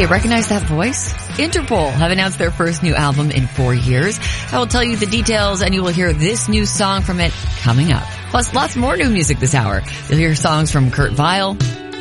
Hey, recognize that voice? Interpol have announced their first new album in 4 years. I will tell you the details and you will hear this new song from it coming up. Plus lots more new music this hour. You'll hear songs from Kurt Vile,